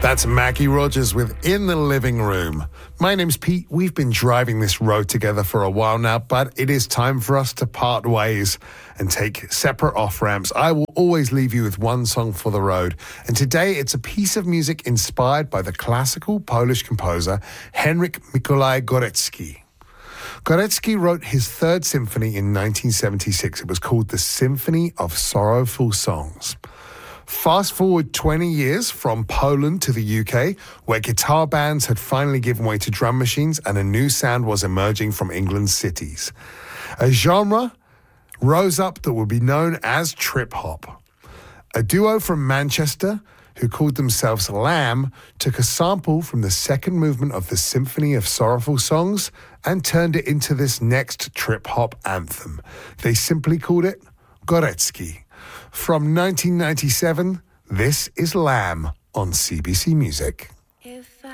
That's Maggie Rogers with In the Living Room. My name's Pete. We've been driving this road together for a while now, but it is time for us to part ways and take separate off-ramps. I will always leave you with one song for the road. And today it's a piece of music inspired by the classical Polish composer Henryk Mikołaj Górecki. Górecki wrote his third symphony in 1976. It was called the Symphony of Sorrowful Songs. Fast forward 20 years from Poland to the UK, where guitar bands had finally given way to drum machines and a new sound was emerging from England's cities. A genre rose up that would be known as trip-hop. A duo from Manchester, who called themselves Lamb, took a sample from the second movement of the Symphony of Sorrowful Songs and turned it into this next trip-hop anthem. They simply called it Górecki. From 1997, this is Lamb on CBC Music. If